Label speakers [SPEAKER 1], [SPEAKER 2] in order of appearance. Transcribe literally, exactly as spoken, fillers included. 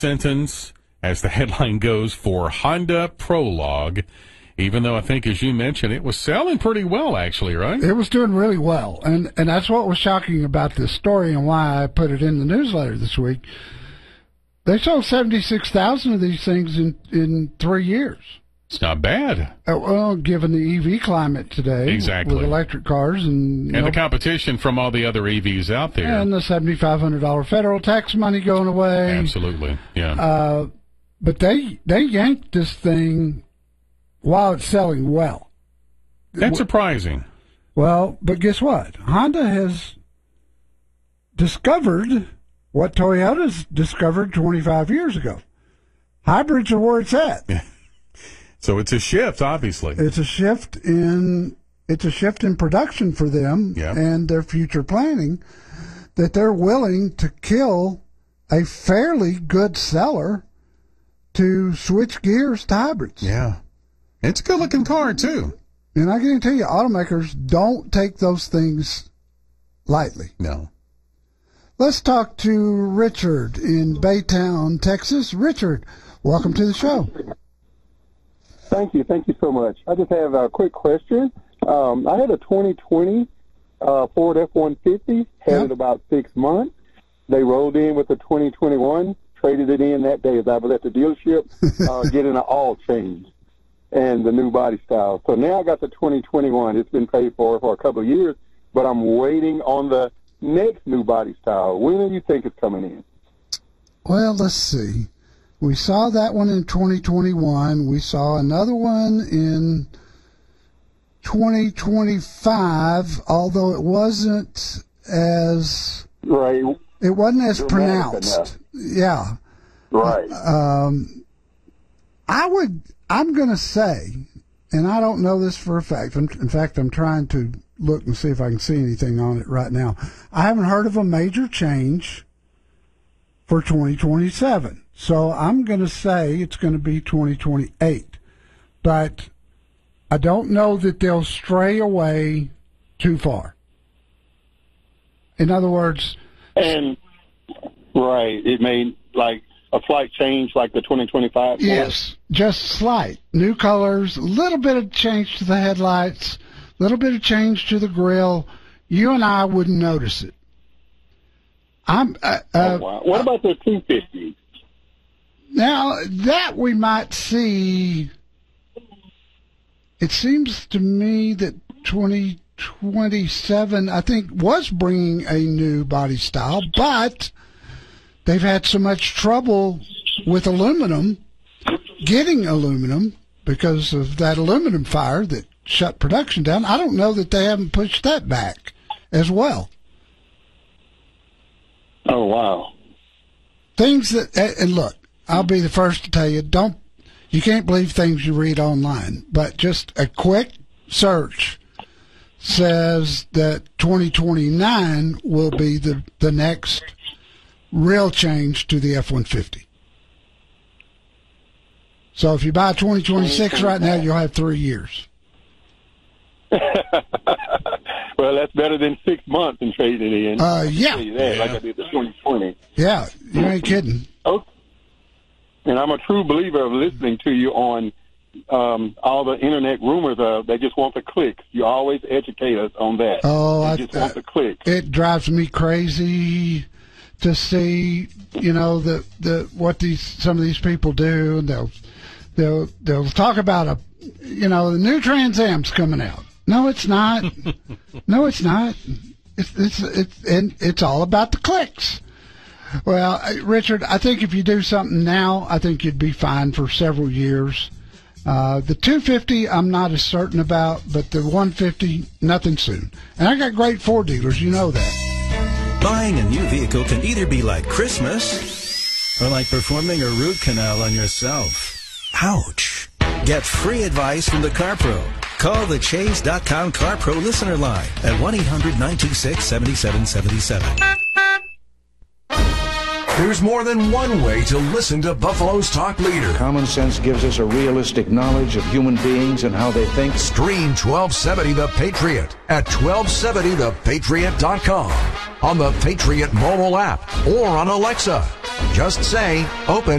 [SPEAKER 1] sentence, as the headline goes, for Honda Prologue, even though I think, as you mentioned, it was selling pretty well, actually, right?
[SPEAKER 2] It was doing really well, and and that's what was shocking about this story and why I put it in the newsletter this week. They sold seventy-six thousand of these things in, in three years.
[SPEAKER 1] It's not bad.
[SPEAKER 2] Uh, well, given the E V climate today,
[SPEAKER 1] exactly,
[SPEAKER 2] with electric cars and
[SPEAKER 1] and
[SPEAKER 2] know,
[SPEAKER 1] the competition from all the other E Vs out there,
[SPEAKER 2] and the seventy-five hundred dollars federal tax money going away.
[SPEAKER 1] Absolutely, yeah.
[SPEAKER 2] Uh, but they they yanked this thing while it's selling well.
[SPEAKER 1] That's surprising.
[SPEAKER 2] Well, but guess what? Honda has discovered what Toyota's discovered twenty-five years ago. Hybrids are where it's at.
[SPEAKER 1] Yeah. So it's a shift, obviously.
[SPEAKER 2] It's a shift in it's a shift in production for them
[SPEAKER 1] yeah.
[SPEAKER 2] and their future planning, that they're willing to kill a fairly good seller to switch gears to hybrids.
[SPEAKER 1] Yeah. It's a good-looking car, too.
[SPEAKER 2] And I can tell you, automakers don't take those things lightly.
[SPEAKER 1] No.
[SPEAKER 2] Let's talk to Richard in Baytown, Texas. Richard, welcome to the show.
[SPEAKER 3] Thank you. Thank you so much. I just have a quick question. Um, I had a twenty twenty uh, Ford F one fifty, had
[SPEAKER 2] yep.
[SPEAKER 3] it about six months. They rolled in with the twenty twenty-one, traded it in that day as I was at the dealership, uh, getting an all change and the new body style. So now I got the twenty twenty-one. It's been paid for for a couple of years, but I'm waiting on the next new body style. When do you think it's coming in?
[SPEAKER 2] Well, let's see. We saw that one in twenty twenty-one. We saw another one in twenty twenty-five, although it wasn't as
[SPEAKER 3] right.
[SPEAKER 2] It wasn't as pronounced.
[SPEAKER 3] Enough.
[SPEAKER 2] Yeah.
[SPEAKER 3] Right.
[SPEAKER 2] Um, I would. I'm going to say, and I don't know this for a fact. I'm, in fact, I'm trying to look and see if I can see anything on it right now. I haven't heard of a major change for twenty twenty-seven. So I'm going to say it's going to be twenty twenty-eight. But I don't know that they'll stray away too far. In other words...
[SPEAKER 3] And, right, it may, like, a slight change like the twenty twenty-five?
[SPEAKER 2] Yes, just slight. New colors, a little bit of change to the headlights, a little bit of change to the grill. You and I wouldn't notice it. I'm. Uh,
[SPEAKER 3] oh, wow. What about the two fifty?
[SPEAKER 2] Now, that we might see. It seems to me that twenty twenty-seven, I think, was bringing a new body style, but they've had so much trouble with aluminum, getting aluminum, because of that aluminum fire that shut production down. I don't know that they haven't pushed that back as well.
[SPEAKER 3] Oh, wow.
[SPEAKER 2] Things that, and look, I'll be the first to tell you, don't, you can't believe things you read online, but just a quick search says that twenty twenty-nine will be the, the next real change to the F one fifty. So if you buy twenty twenty-six right now, you'll have three years.
[SPEAKER 3] Well, that's better than six months in trading it in.
[SPEAKER 2] Uh, yeah.
[SPEAKER 3] That,
[SPEAKER 1] yeah.
[SPEAKER 3] Like I did the twenty twenty.
[SPEAKER 2] Yeah, you ain't kidding.
[SPEAKER 3] Oh, and I'm a true believer of listening to you on um, all the internet rumors. Uh, they just want the clicks. You always educate us on that.
[SPEAKER 2] Oh,
[SPEAKER 3] they
[SPEAKER 2] I
[SPEAKER 3] just want
[SPEAKER 2] uh,
[SPEAKER 3] the clicks.
[SPEAKER 2] It drives me crazy to see, you know, the the what these some of these people do, and they'll they'll they'll talk about a, you know, the new Trans Am's coming out. No, it's not. No, it's not. It's it's it's and it's all about the clicks. Well, Richard, I think if you do something now, I think you'd be fine for several years. Uh, the two fifty, I'm not as certain about, but the one fifty, nothing soon. And I got great Ford dealers, you know that.
[SPEAKER 4] Buying a new vehicle can either be like Christmas or like performing a root canal on yourself. Ouch. Get free advice from the CarPro. Call the Chase dot com CarPro listener line at one eight hundred nine two six seven seven seven seven.
[SPEAKER 5] There's more than one way to listen to Buffalo's talk leader.
[SPEAKER 6] Common sense gives us a realistic knowledge of human beings and how they think.
[SPEAKER 5] Stream twelve seventy The Patriot at twelve seventy the patriot dot com, on the Patriot mobile app, or on Alexa. Just say, open